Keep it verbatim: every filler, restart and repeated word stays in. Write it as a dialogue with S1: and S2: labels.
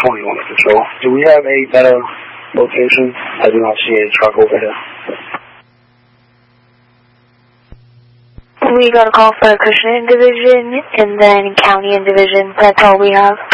S1: twenty-one to patrol. Do we have a better location? I do not see a truck over here.
S2: We got a call for Cushing Division and then County and Division. That's all we have.